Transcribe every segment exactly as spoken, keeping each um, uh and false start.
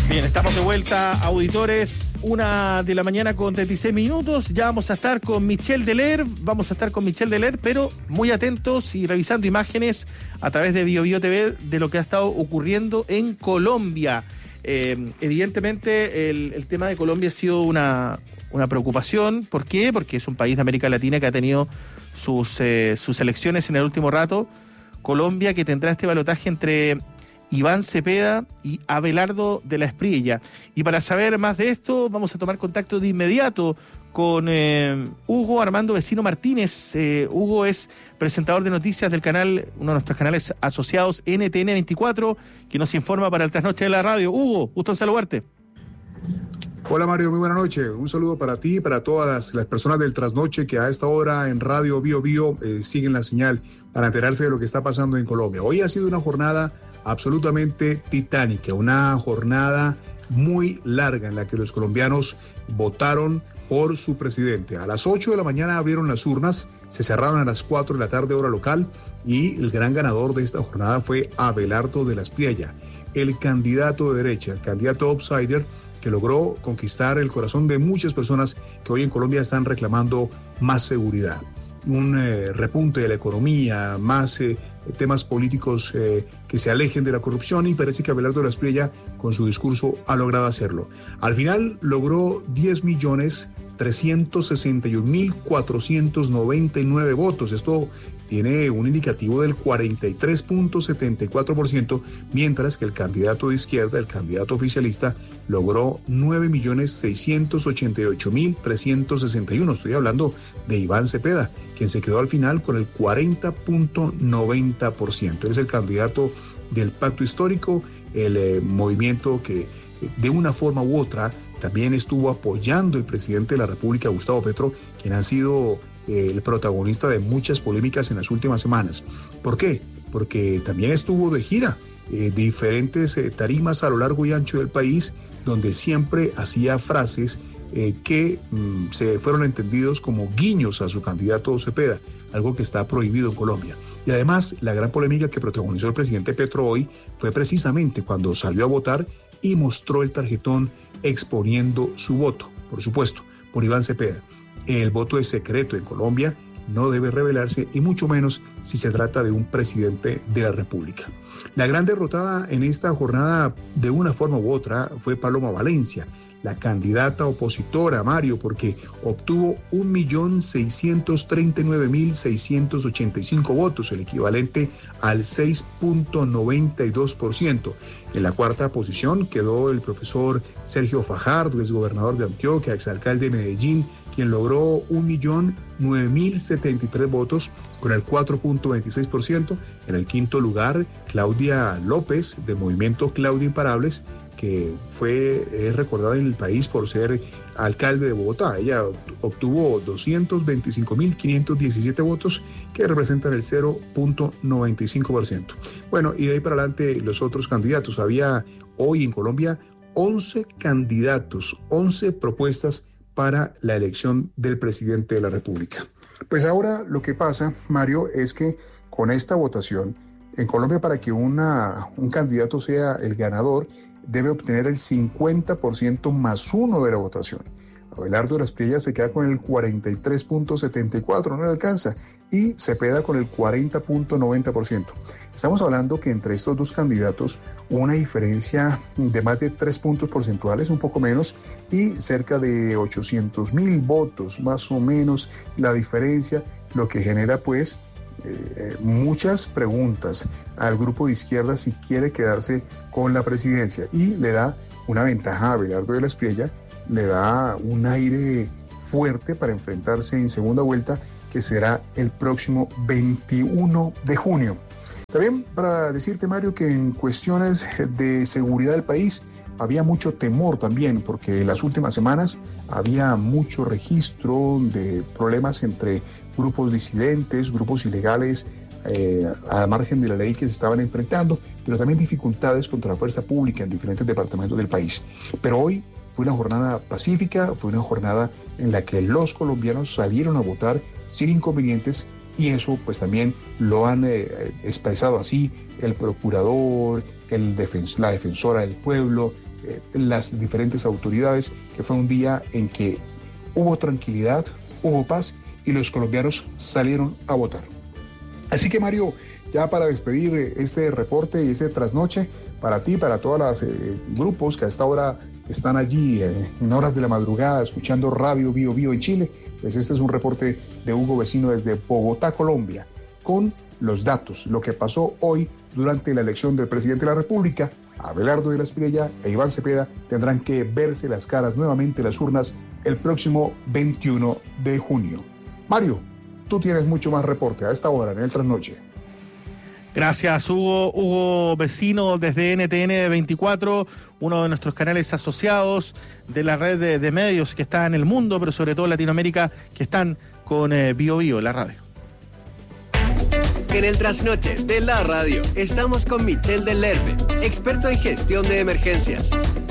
Bien, estamos de vuelta, auditores, una de la mañana con treinta y seis minutos, ya vamos a estar con Michel Deler, vamos a estar con Michel Deler, pero muy atentos y revisando imágenes a través de BioBio T V de lo que ha estado ocurriendo en Colombia. Eh, evidentemente el, el tema de Colombia ha sido una, una preocupación. ¿Por qué? Porque es un país de América Latina que ha tenido sus, eh, sus elecciones en el último rato. Colombia que tendrá este balotaje entre Iván Cepeda y Abelardo de la Espriella. Y para saber más de esto, vamos a tomar contacto de inmediato con eh, Hugo Armando Vecino Martínez. Eh, Hugo es presentador de noticias del canal, uno de nuestros canales asociados, N T N veinticuatro, que nos informa para el Trasnoche de la Radio. Hugo, gusto en saludarte. Hola Mario, muy buena noche. Un saludo para ti y para todas las personas del Trasnoche que a esta hora en Radio Bio Bio eh, siguen la señal para enterarse de lo que está pasando en Colombia. Hoy ha sido una jornada absolutamente titánica, una jornada muy larga en la que los colombianos votaron por su presidente. A las ocho de la mañana abrieron las urnas, se cerraron a las cuatro de la tarde hora local y el gran ganador de esta jornada fue Abelardo de la Espriella, el candidato de derecha, el candidato outsider que logró conquistar el corazón de muchas personas que hoy en Colombia están reclamando más seguridad, un eh, repunte de la economía, más eh, temas políticos eh, que se alejen de la corrupción, y parece que Abelardo de la Espriella con su discurso ha logrado hacerlo. Al final logró diez millones trescientos sesenta y un mil cuatrocientos noventa y nueve votos. Esto tiene un indicativo del cuarenta y tres punto setenta y cuatro por ciento, mientras que el candidato de izquierda, el candidato oficialista, logró nueve millones seiscientos ochenta y ocho mil trescientos sesenta y uno. Estoy hablando de Iván Cepeda, quien se quedó al final con el cuarenta punto noventa por ciento. Él es el candidato del Pacto Histórico, el eh, movimiento que eh, de una forma u otra también estuvo apoyando el presidente de la República, Gustavo Petro, quien ha sido eh, el protagonista de muchas polémicas en las últimas semanas. ¿Por qué? Porque también estuvo de gira, eh, diferentes eh, tarimas a lo largo y ancho del país, donde siempre hacía frases eh, que mm, se fueron entendidos como guiños a su candidato Cepeda, algo que está prohibido en Colombia. Y además, la gran polémica que protagonizó el presidente Petro hoy fue precisamente cuando salió a votar y mostró el tarjetón exponiendo su voto, por supuesto, por Iván Cepeda. El voto es secreto en Colombia, no debe revelarse, y mucho menos si se trata de un presidente de la República. La gran derrotada en esta jornada, de una forma u otra, fue Paloma Valencia, la candidata opositora, Mario, porque obtuvo un millón seiscientos treinta y nueve mil seiscientos ochenta y cinco votos, el equivalente al seis punto noventa y dos por ciento. En la cuarta posición quedó el profesor Sergio Fajardo, exgobernador de Antioquia, exalcalde de Medellín, quien logró un millón nueve mil setenta y tres votos con el cuatro punto veintiséis por ciento. En el quinto lugar, Claudia López, del movimiento Claudia Imparables, que fue es recordada en el país por ser alcalde de Bogotá. Ella obtuvo doscientos veinticinco mil quinientos diecisiete votos, que representan el cero punto noventa y cinco por ciento. Bueno, y de ahí para adelante los otros candidatos. Había hoy en Colombia once candidatos, once propuestas para la elección del presidente de la República. Pues ahora lo que pasa, Mario, es que con esta votación, en Colombia, para que una, un candidato sea el ganador, debe obtener el cincuenta por ciento más uno de la votación. Abelardo de la Espriella se queda con el cuarenta y tres punto setenta y cuatro, no le alcanza, y Cepeda con el cuarenta punto noventa por ciento. Estamos hablando que entre estos dos candidatos hubo una diferencia de más de tres puntos porcentuales, un poco menos, y cerca de ochocientos mil votos, más o menos la diferencia, lo que genera pues Eh, muchas preguntas al grupo de izquierda si quiere quedarse con la presidencia, y le da una ventaja a Abelardo de la Espriella, le da un aire fuerte para enfrentarse en segunda vuelta, que será el próximo veintiuno de junio. También para decirte, Mario, que en cuestiones de seguridad del país había mucho temor también, porque en las últimas semanas había mucho registro de problemas entre grupos disidentes, grupos ilegales, eh, a margen de la ley, que se estaban enfrentando, pero también dificultades contra la fuerza pública en diferentes departamentos del país. Pero hoy fue una jornada pacífica, fue una jornada en la que los colombianos salieron a votar sin inconvenientes, y eso pues también lo han eh, expresado así el procurador, el defens- la defensora del pueblo, eh, las diferentes autoridades, que fue un día en que hubo tranquilidad, hubo paz y los colombianos salieron a votar. Así que, Mario, ya para despedir este reporte y este trasnoche, para ti, para todos los eh, grupos que hasta ahora están allí eh, en horas de la madrugada escuchando Radio Bio Bio en Chile, pues este es un reporte de Hugo Vecino desde Bogotá, Colombia, con los datos, lo que pasó hoy durante la elección del presidente de la República. Abelardo de la Espriella e Iván Cepeda tendrán que verse las caras nuevamente en las urnas el próximo veintiuno de junio. Mario, tú tienes mucho más reporte a esta hora en el Trasnoche. Gracias, Hugo. Hugo Vecino desde N T N veinticuatro, uno de nuestros canales asociados de la red de, de medios que está en el mundo, pero sobre todo en Latinoamérica, que están con eh, Bio Bio, la radio. En el Trasnoche de la radio estamos con Michel Delerbe, experto en gestión de emergencias.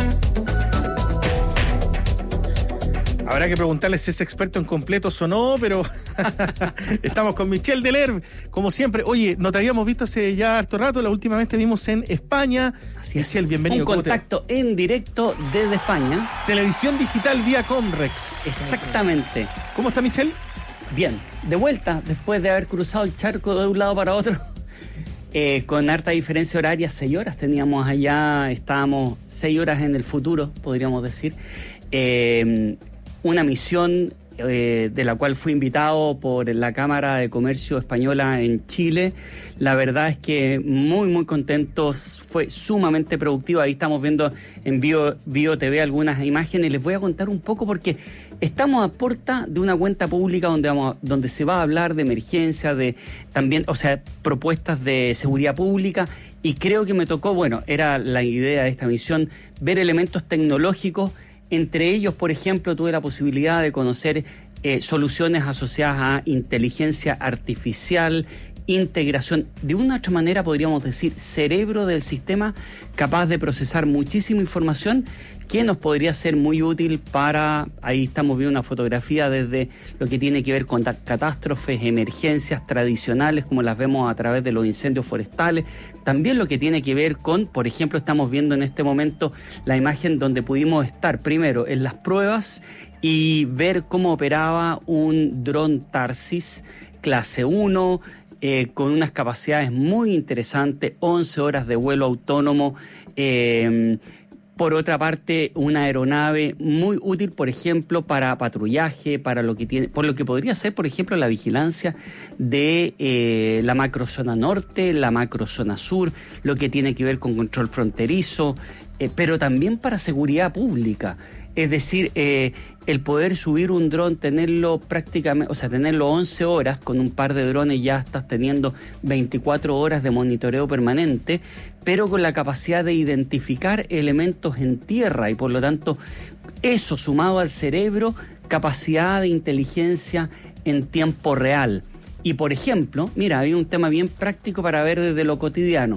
Habrá que preguntarle si es experto en completos o no, pero estamos con Michel Delerbe, como siempre. Oye, no te habíamos visto hace ya harto rato, la última vez te vimos en España. Así es. Michel, bienvenido. Un contacto en directo desde España. Televisión digital vía Comrex. Exactamente. ¿Cómo está, Michel? Bien, de vuelta, después de haber cruzado el charco de un lado para otro, eh, con harta diferencia horaria, seis horas teníamos allá, estábamos seis horas en el futuro, podríamos decir. Eh, una misión eh, de la cual fui invitado por la Cámara de Comercio Española en Chile. La verdad es que muy, muy contentos, fue sumamente productivo. Ahí estamos viendo en Bio, Bio T V algunas imágenes. Les voy a contar un poco porque estamos a puerta de una cuenta pública donde vamos, donde se va a hablar de emergencia, de también, o sea, propuestas de seguridad pública, y creo que me tocó, bueno, era la idea de esta misión, ver elementos tecnológicos. Entre ellos, por ejemplo, tuve la posibilidad de conocer eh, soluciones asociadas a inteligencia artificial, integración, de una u otra manera podríamos decir cerebro del sistema, capaz de procesar muchísima información que nos podría ser muy útil para, ahí estamos viendo una fotografía desde lo que tiene que ver con catástrofes, emergencias tradicionales como las vemos a través de los incendios forestales, también lo que tiene que ver con, por ejemplo, estamos viendo en este momento la imagen donde pudimos estar primero en las pruebas y ver cómo operaba un dron Tarsis clase uno, Eh, con unas capacidades muy interesantes, once horas de vuelo autónomo. Eh, por otra parte, una aeronave muy útil, por ejemplo, para patrullaje, para lo que tiene, por lo que podría ser, por ejemplo, la vigilancia de eh, la macrozona norte, la macrozona sur, lo que tiene que ver con control fronterizo, eh, pero también para seguridad pública. Es decir, eh, el poder subir un dron, tenerlo prácticamente, o sea, tenerlo once horas, con un par de drones ya estás teniendo veinticuatro horas de monitoreo permanente, pero con la capacidad de identificar elementos en tierra y por lo tanto eso sumado al cerebro, capacidad de inteligencia en tiempo real. Y por ejemplo, mira, había un tema bien práctico para ver desde lo cotidiano.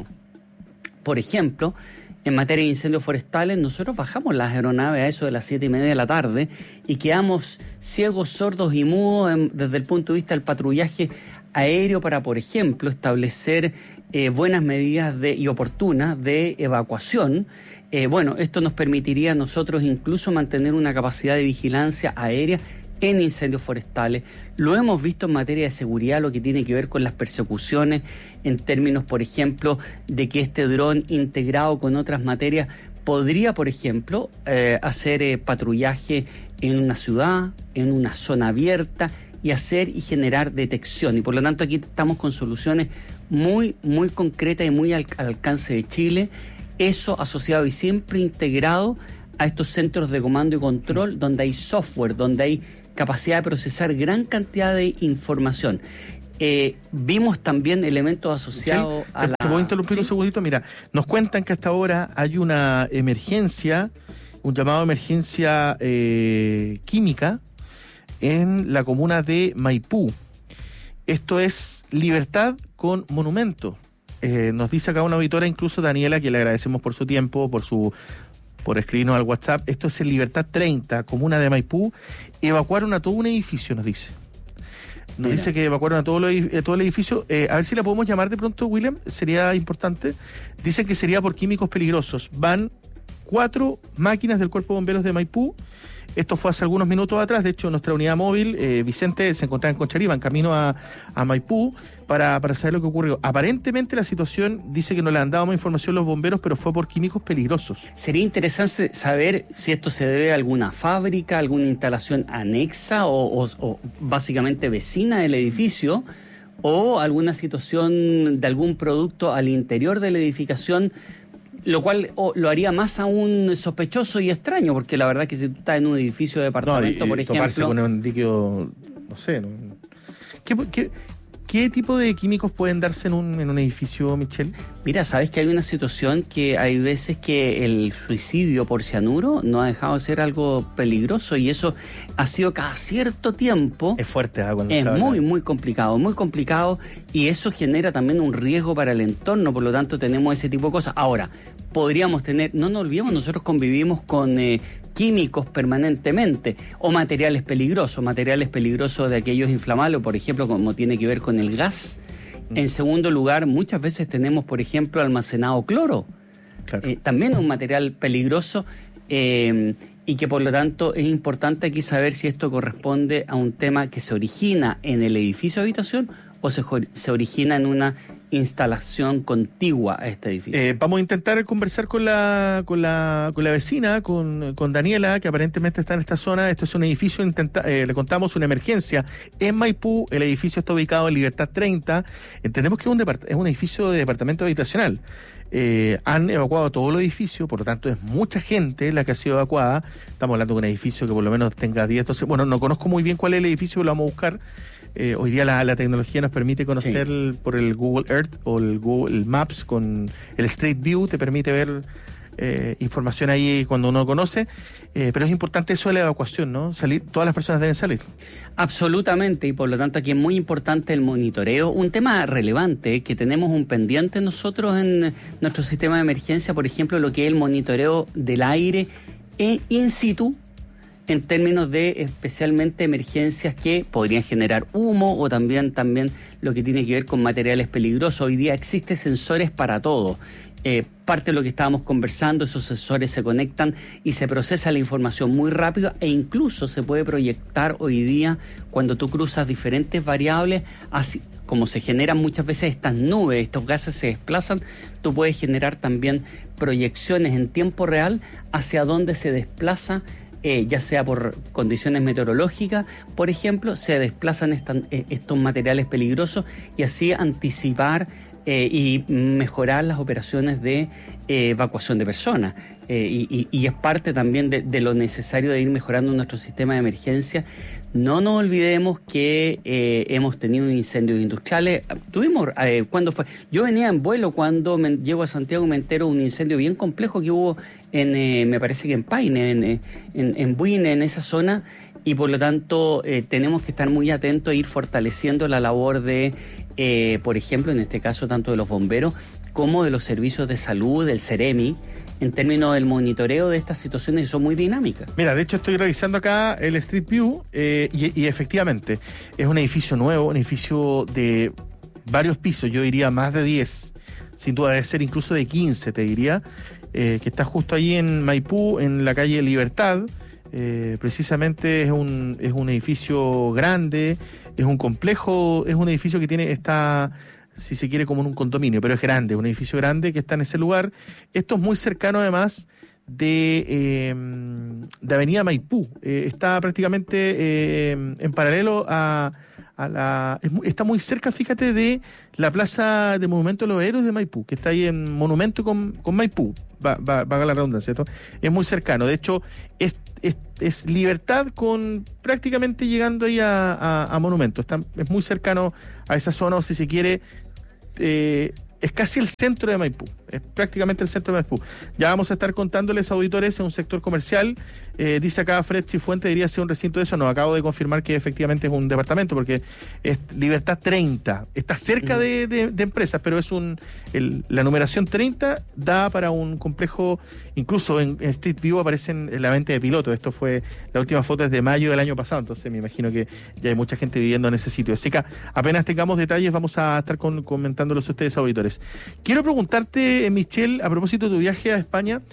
Por ejemplo, en materia de incendios forestales, nosotros bajamos las aeronaves a eso de las siete y media de la tarde y quedamos ciegos, sordos y mudos en, desde el punto de vista del patrullaje aéreo para, por ejemplo, establecer eh, buenas medidas de, y oportunas de evacuación. Eh, bueno, esto nos permitiría a nosotros incluso mantener una capacidad de vigilancia aérea en incendios forestales. Lo hemos visto en materia de seguridad, lo que tiene que ver con las persecuciones, en términos, por ejemplo, de que este dron integrado con otras materias podría, por ejemplo, eh, hacer eh, patrullaje en una ciudad, en una zona abierta, y hacer y generar detección. Y por lo tanto aquí estamos con soluciones muy, muy concretas y muy al, al alcance de Chile. Eso asociado y siempre integrado a estos centros de comando y control donde hay software, donde hay capacidad de procesar gran cantidad de información. Eh, vimos también elementos asociados sí, a te, la... Te voy a interrumpir ¿sí? un segundito. Mira, nos cuentan que hasta ahora hay una emergencia, un llamado de emergencia eh, química en la comuna de Maipú. Esto es Libertad con Monumento. Eh, nos dice acá una auditora, incluso Daniela, que le agradecemos por su tiempo, por su por escribirnos al WhatsApp. Esto es en Libertad treinta, comuna de Maipú. Evacuaron a todo un edificio, nos dice. Nos Mira. dice que evacuaron a todo, lo, a todo el edificio. Eh, a ver si la podemos llamar de pronto, William, sería importante. Dicen que sería por químicos peligrosos. Van cuatro máquinas del Cuerpo de Bomberos de Maipú. Esto fue hace algunos minutos atrás. De hecho, nuestra unidad móvil, eh, Vicente, se encontraba en Conchalí, en camino a, a Maipú, para, para saber lo que ocurrió. Aparentemente la situación dice que no le han dado más información los bomberos, pero fue por químicos peligrosos. Sería interesante saber si esto se debe a alguna fábrica, alguna instalación anexa o, o, o básicamente vecina del edificio, o alguna situación de algún producto al interior de la edificación, lo cual oh, lo haría más aún sospechoso y extraño, porque la verdad que si tú estás en un edificio de departamento, no, y, por y ejemplo... toparse con un líquido, no sé, ¿no? ¿Qué, qué, ¿Qué tipo de químicos pueden darse en un, en un edificio, Michelle? Mira, sabes que hay una situación que hay veces que el suicidio por cianuro no ha dejado de ser algo peligroso, y eso ha sido cada cierto tiempo. Es fuerte, ¿eh? Cuando es se habla. muy, muy complicado, muy complicado, y eso genera también un riesgo para el entorno, por lo tanto tenemos ese tipo de cosas. Ahora, podríamos tener, no nos olvidemos, nosotros convivimos con eh, químicos permanentemente, o materiales peligrosos, materiales peligrosos de aquellos inflamables, por ejemplo, como tiene que ver con el gas. En segundo lugar, muchas veces tenemos, por ejemplo, almacenado cloro, claro. eh, también un material peligroso, eh, y que por lo tanto es importante aquí saber si esto corresponde a un tema que se origina en el edificio de habitación o se, se origina en una instalación contigua a este edificio. Eh, vamos a intentar conversar con la con la, con la vecina, con, con Daniela, que aparentemente está en esta zona. Esto es un edificio, intenta, eh, le contamos una emergencia en Maipú. El edificio está ubicado en Libertad treinta. Entendemos que es un, depart- es un edificio de departamento habitacional. Eh, han evacuado todo el edificio, por lo tanto es mucha gente la que ha sido evacuada. Estamos hablando de un edificio que por lo menos tenga diez, doce... Bueno, no conozco muy bien cuál es el edificio, lo vamos a buscar. Eh, hoy día la, la tecnología nos permite conocer sí. el, por el Google Earth o el Google Maps con el Street View, te permite ver eh, información ahí cuando uno conoce, eh, pero es importante eso de la evacuación, ¿no? Salir, todas las personas deben salir. Absolutamente, y por lo tanto aquí es muy importante el monitoreo. Un tema relevante que tenemos un pendiente nosotros en nuestro sistema de emergencia, por ejemplo, lo que es el monitoreo del aire in situ, en términos de especialmente emergencias que podrían generar humo, o también, también lo que tiene que ver con materiales peligrosos. Hoy día existen sensores para todo. Eh, parte de lo que estábamos conversando, esos sensores se conectan y se procesa la información muy rápido, e incluso se puede proyectar hoy día cuando tú cruzas diferentes variables, así como se generan muchas veces estas nubes, estos gases se desplazan, tú puedes generar también proyecciones en tiempo real hacia dónde se desplaza. Eh, ya sea por condiciones meteorológicas, por ejemplo, se desplazan esta, eh, estos materiales peligrosos, y así anticipar eh, y mejorar las operaciones de eh, evacuación de personas. Eh, y, y es parte también de, de lo necesario de ir mejorando nuestro sistema de emergencia. No nos olvidemos que eh, hemos tenido incendios industriales. Tuvimos, eh, ¿cuándo fue? Yo venía en vuelo cuando me, llego a Santiago y me entero de un incendio bien complejo que hubo en, eh, me parece que en Paine, en, en, en Buine, en esa zona, y por lo tanto eh, tenemos que estar muy atentos e ir fortaleciendo la labor de, eh, por ejemplo, en este caso, tanto de los bomberos como de los servicios de salud, del CEREMI, en términos del monitoreo de estas situaciones que son muy dinámicas. Mira, de hecho estoy revisando acá el Street View eh, y, y efectivamente es un edificio nuevo, un edificio de varios pisos, yo diría más de diez, sin duda debe ser incluso de quince, te diría, eh, que está justo ahí en Maipú, en la calle Libertad. Eh, precisamente es un, es un edificio grande, es un complejo, es un edificio que tiene, está, si se quiere, como en un condominio, pero es grande, un edificio grande que está en ese lugar. Esto es muy cercano además de, eh, de Avenida Maipú, eh, está prácticamente eh, en paralelo a, a la... Es muy, está muy cerca, fíjate, de la Plaza de Monumento de los Héroes de Maipú, que está ahí en Monumento con, con Maipú, va, va, va a la redundancia, ¿cierto? Es muy cercano, de hecho, es, es, es Libertad con prácticamente llegando ahí a, a, a Monumento, está, es muy cercano a esa zona, o si se quiere... Eh, es casi el centro de Maipú, es prácticamente el centro de Maipú. Ya vamos a estar contándoles, auditores, en un sector comercial. Eh, dice acá Fred Cifuente, diría ser un recinto de eso. No, acabo de confirmar que efectivamente es un departamento, porque es Libertad treinta. Está cerca de, de, de empresas, pero es un el, la numeración treinta da para un complejo. Incluso en, en Street View aparecen en la venta de pilotos. Esto fue, la última foto es de mayo del año pasado, entonces me imagino que ya hay mucha gente viviendo en ese sitio. Así que apenas tengamos detalles vamos a estar con, comentándolos a ustedes, auditores. Quiero preguntarte, Michelle, a propósito de tu viaje a España,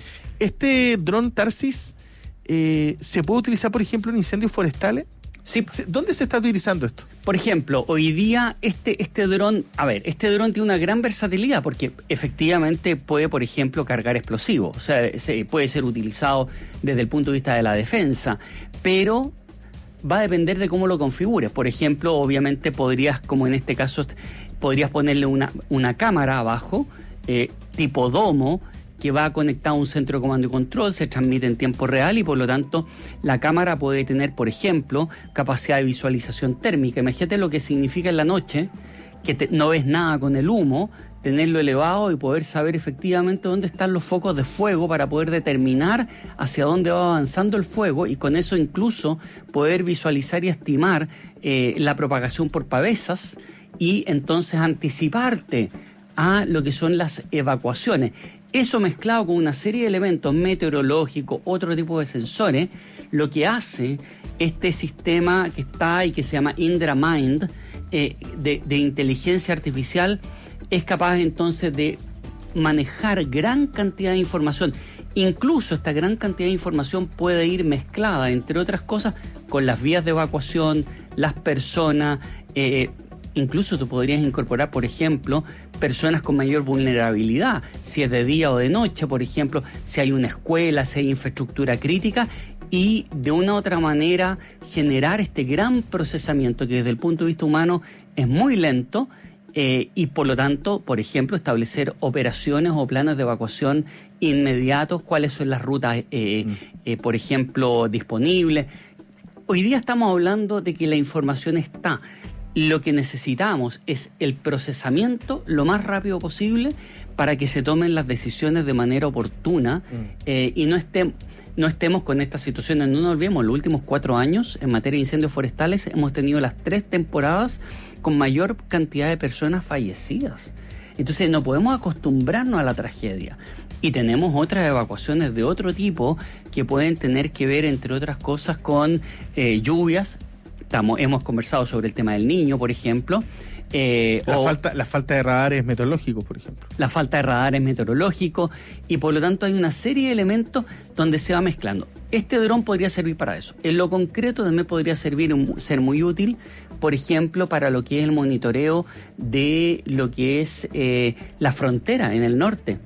¿Este dron Tarsis eh, se puede utilizar, por ejemplo, en incendios forestales? Sí. ¿Dónde se está utilizando esto? Por ejemplo, hoy día este, este dron, a ver, este dron tiene una gran versatilidad porque efectivamente puede, por ejemplo, cargar explosivos. O sea, se, puede ser utilizado desde el punto de vista de la defensa, pero va a depender de cómo lo configures. Por ejemplo, obviamente podrías, como en este caso, podrías ponerle una, una cámara abajo, eh, tipo domo, que va conectado a un centro de comando y control, se transmite en tiempo real y por lo tanto la cámara puede tener, por ejemplo, capacidad de visualización térmica. Imagínate lo que significa en la noche, que te, no ves nada con el humo, tenerlo elevado y poder saber efectivamente dónde están los focos de fuego para poder determinar hacia dónde va avanzando el fuego y con eso incluso poder visualizar y estimar eh, la propagación por pavesas y entonces anticiparte a lo que son las evacuaciones. Eso mezclado con una serie de elementos meteorológicos, otro tipo de sensores, lo que hace este sistema que está ahí, que se llama Indra Mind, eh, de, de inteligencia artificial, es capaz entonces de manejar gran cantidad de información. Incluso esta gran cantidad de información puede ir mezclada, entre otras cosas, con las vías de evacuación, las personas. Eh, incluso tú podrías incorporar, por ejemplo, personas con mayor vulnerabilidad, si es de día o de noche, por ejemplo, si hay una escuela, si hay infraestructura crítica, y de una u otra manera generar este gran procesamiento que desde el punto de vista humano es muy lento. Eh, y por lo tanto, por ejemplo, establecer operaciones o planes de evacuación inmediatos, cuáles son las rutas, eh, mm. eh, por ejemplo, disponibles. Hoy día estamos hablando de que la información está. Lo que necesitamos es el procesamiento lo más rápido posible para que se tomen las decisiones de manera oportuna mm. eh, y no estemos... No estemos con estas situaciones. No nos olvidemos, los últimos cuatro años en materia de incendios forestales hemos tenido las tres temporadas con mayor cantidad de personas fallecidas. Entonces no podemos acostumbrarnos a la tragedia. Y tenemos otras evacuaciones de otro tipo que pueden tener que ver, entre otras cosas, con eh, lluvias. Estamos, hemos conversado sobre el tema del Niño, por ejemplo. Eh, la, o falta, la falta de radares meteorológicos, por ejemplo. La falta de radares meteorológicos y por lo tanto hay una serie de elementos donde se va mezclando. Este dron podría servir para eso. En lo concreto también podría servir, ser muy útil, por ejemplo, para lo que es el monitoreo de lo que es eh, la frontera en el norte.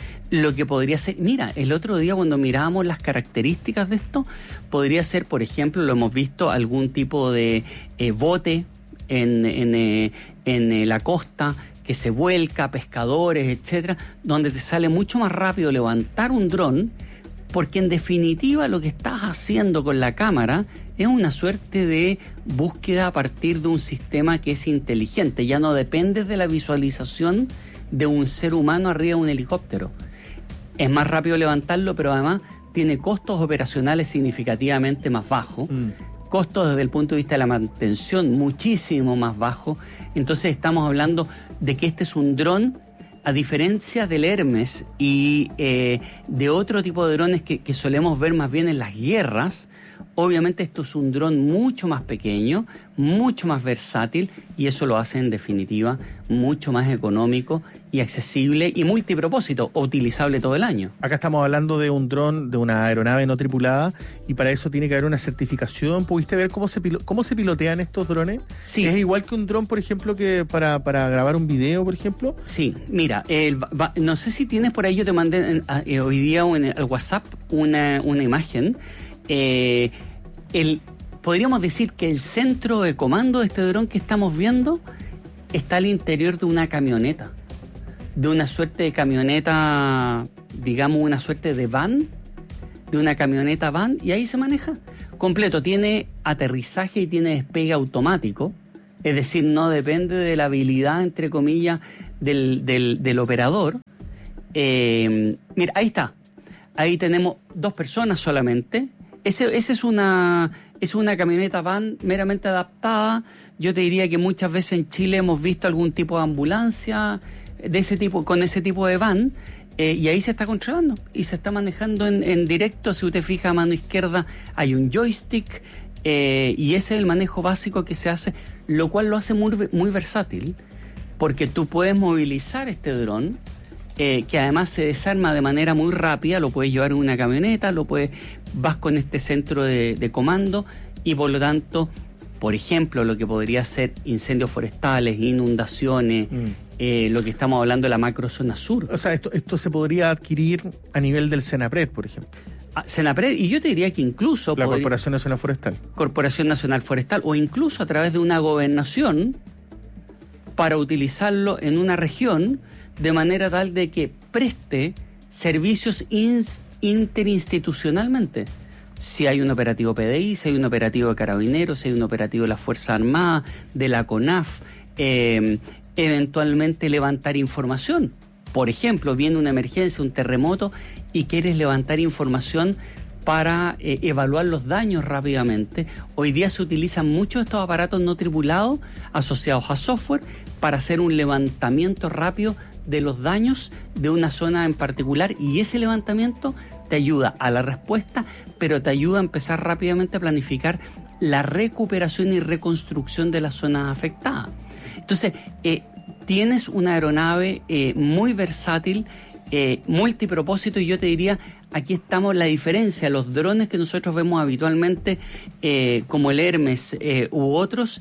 Lo que podría ser, mira, el otro día cuando mirábamos las características de esto, podría ser, por ejemplo, lo hemos visto, algún tipo de eh, bote en, en, eh, en eh, la costa que se vuelca, pescadores, etcétera, donde te sale mucho más rápido levantar un dron, porque en definitiva lo que estás haciendo con la cámara es una suerte de búsqueda a partir de un sistema que es inteligente, ya no dependes de la visualización de un ser humano arriba de un helicóptero. Es más rápido levantarlo, pero además tiene costos operacionales significativamente más bajos, mm. costos desde el punto de vista de la mantención muchísimo más bajos. Entonces estamos hablando de que este es un dron, a diferencia del Hermes y eh, de otro tipo de drones que, que solemos ver más bien en las guerras. Obviamente esto es un dron mucho más pequeño, mucho más versátil y eso lo hace en definitiva mucho más económico y accesible y multipropósito, o utilizable todo el año. Acá estamos hablando de un dron, de una aeronave no tripulada y para eso tiene que haber una certificación. ¿Pudiste ver cómo se, pilo- cómo se pilotean estos drones? Sí. ¿Es igual que un dron, por ejemplo, que para, para grabar un video, por ejemplo? Sí, mira, el, va, no sé si tienes por ahí, yo te mandé en, a, eh, hoy día en el, al WhatsApp una, una imagen. Eh, el, podríamos decir que el centro de comando de este dron que estamos viendo está al interior de una camioneta, de una suerte de camioneta, digamos una suerte de van, de una camioneta van, y ahí se maneja completo. Tiene aterrizaje y tiene despegue automático, es decir, no depende de la habilidad, entre comillas, del, del, del operador. Eh, mira, ahí está, ahí tenemos dos personas solamente. Ese, ese es una es una camioneta van meramente adaptada. Yo te diría que muchas veces en Chile hemos visto algún tipo de ambulancia de ese tipo, con ese tipo de van, eh, y ahí se está controlando y se está manejando en, en directo. Si usted fija a mano izquierda hay un joystick, eh, y ese es el manejo básico que se hace, lo cual lo hace muy, muy versátil, porque tú puedes movilizar este dron eh, que además se desarma de manera muy rápida, lo puedes llevar en una camioneta, lo puedes, vas con este centro de, de comando y por lo tanto, por ejemplo, lo que podría ser incendios forestales, inundaciones, mm. eh, lo que estamos hablando de la macrozona sur. O sea, esto, esto se podría adquirir a nivel del Senapred, por ejemplo. Senapred, y yo te diría que incluso... La podría, Corporación Nacional Forestal. Corporación Nacional Forestal, o incluso a través de una gobernación para utilizarlo en una región de manera tal de que preste servicios in, interinstitucionalmente. Si hay un operativo P D I, si hay un operativo de Carabineros, si hay un operativo de las Fuerzas Armadas, de la CONAF, eh, eventualmente levantar información. Por ejemplo, viene una emergencia, un terremoto, y quieres levantar información para eh, evaluar los daños rápidamente. Hoy día se utilizan muchos de estos aparatos no tripulados asociados a software para hacer un levantamiento rápido de los daños de una zona en particular, y ese levantamiento te ayuda a la respuesta, pero te ayuda a empezar rápidamente a planificar la recuperación y reconstrucción de las zonas afectadas. Entonces, eh, tienes una aeronave eh, muy versátil, eh, multipropósito, y yo te diría, aquí estamos la diferencia, los drones que nosotros vemos habitualmente, eh, como el Hermes eh, u otros,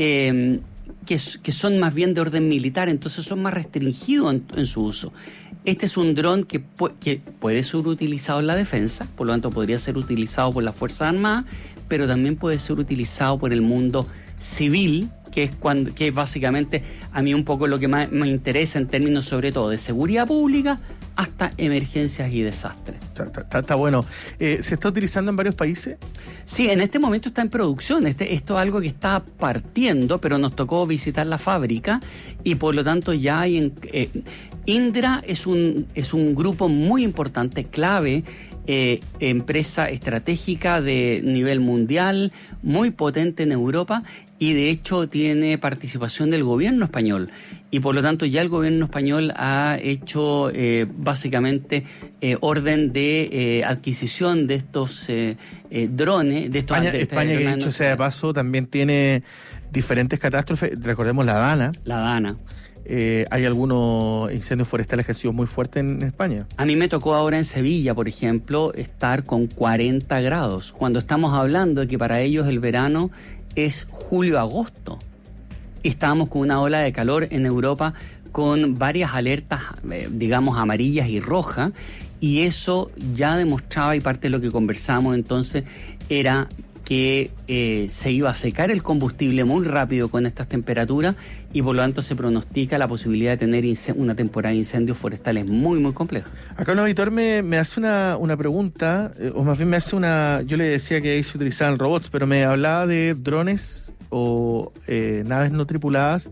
eh, que, que son más bien de orden militar, entonces son más restringidos en, en su uso. Este es un dron que, pu- que puede ser utilizado en la defensa, por lo tanto podría ser utilizado por las Fuerzas Armadas, pero también puede ser utilizado por el mundo civil, que es cuando, que es básicamente a mí un poco lo que más me interesa en términos sobre todo de seguridad pública hasta emergencias y desastres. Está, está, está bueno. Eh, ¿Se está utilizando en varios países? Sí, en este momento está en producción. Este, esto es algo que está partiendo, pero nos tocó visitar la fábrica y por lo tanto ya hay... En, eh, Indra es un, es un grupo muy importante, clave, eh, empresa estratégica de nivel mundial, muy potente en Europa, y de hecho tiene participación del gobierno español. Y por lo tanto ya el gobierno español ha hecho eh, básicamente eh, orden de eh, adquisición de estos eh, eh, drones. De estos España, de España que dicho sea de paso, también tiene diferentes catástrofes. Recordemos la Dana. La Dana. Eh, hay algunos incendios forestales que han sido muy fuertes en España. A mí me tocó ahora en Sevilla, por ejemplo, estar con cuarenta grados, cuando estamos hablando de que para ellos el verano es julio-agosto. Estábamos con una ola de calor en Europa con varias alertas, eh, digamos, amarillas y rojas, y eso ya demostraba, y parte de lo que conversamos entonces era que eh, se iba a secar el combustible muy rápido con estas temperaturas, y por lo tanto se pronostica la posibilidad de tener inc- una temporada de incendios forestales muy, muy compleja. Acá un auditor me, me hace una, una pregunta, eh, o más bien me hace una... Yo le decía que ahí se utilizaban robots, pero me hablaba de drones o eh, naves no tripuladas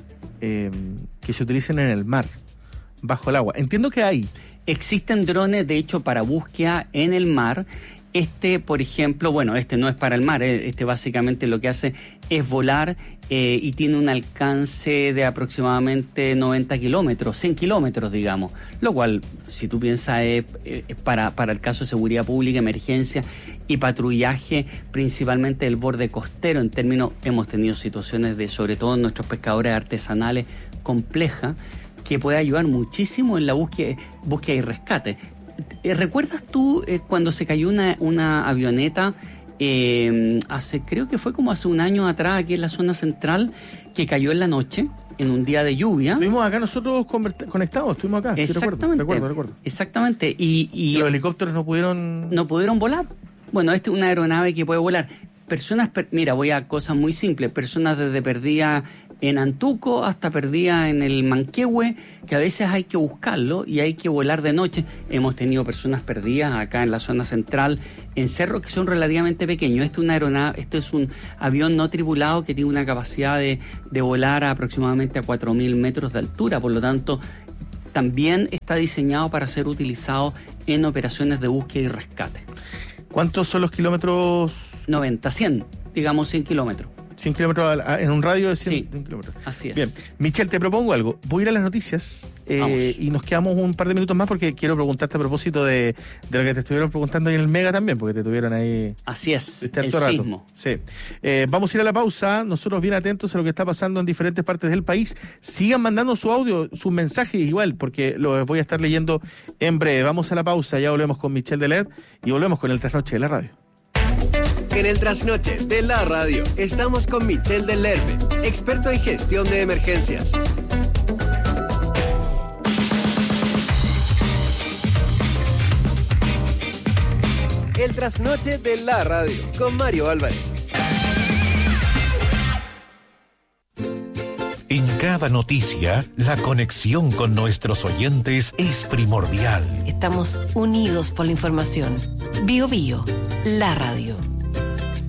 eh, que se utilicen en el mar, bajo el agua. Entiendo que hay. Existen drones, de hecho, para búsqueda en el mar. Este, por ejemplo, bueno, este no es para el mar, este básicamente lo que hace es volar eh, y tiene un alcance de aproximadamente noventa kilómetros, cien kilómetros, digamos, lo cual, si tú piensas, es eh, para, para el caso de seguridad pública, emergencia y patrullaje, principalmente del borde costero. En términos, hemos tenido situaciones de, sobre todo en nuestros pescadores artesanales, complejas, que puede ayudar muchísimo en la búsqueda, búsqueda y rescate. ¿Recuerdas tú eh, cuando se cayó una, una avioneta eh, hace, creo que fue como hace un año atrás, aquí en la zona central, que cayó en la noche, en un día de lluvia? Estuvimos acá nosotros conectados, estuvimos acá. Exactamente. Sí, recuerdo, recuerdo, recuerdo. Exactamente. Y, y, y los helicópteros no pudieron... No pudieron volar. Bueno, esta es una aeronave que puede volar. Personas, per, mira, voy a cosas muy simples. Personas desde perdida en Antuco hasta perdida en el Manquehue, que a veces hay que buscarlo y hay que volar de noche. Hemos tenido personas perdidas acá en la zona central, en cerros que son relativamente pequeños. Esto es una aeronave, esto es un avión no tripulado que tiene una capacidad de, de volar a aproximadamente a cuatro mil metros de altura. Por lo tanto, también está diseñado para ser utilizado en operaciones de búsqueda y rescate. ¿Cuántos son los kilómetros? noventa, cien, digamos cien kilómetros. cien kilómetros en un radio de cien sí, kilómetros. Así es. Bien, Michelle, te propongo algo. Voy a ir a las noticias eh, y nos quedamos un par de minutos más porque quiero preguntarte a propósito de, de lo que te estuvieron preguntando ahí en el Mega también, porque te tuvieron ahí... Así es, este el rato. sismo. Sí. Eh, vamos a ir a la pausa, nosotros bien atentos a lo que está pasando en diferentes partes del país. Sigan mandando su audio, sus mensajes igual, porque los voy a estar leyendo en breve. Vamos a la pausa, ya volvemos con Michelle Deler y volvemos con el Trasnoche de la Radio. En el Trasnoche de la Radio estamos con Michelle del Lerbe, experto en gestión de emergencias. El Trasnoche de la Radio con Mario Álvarez. En cada noticia, la conexión con nuestros oyentes es primordial. Estamos unidos por la información. Bio Bio, la radio.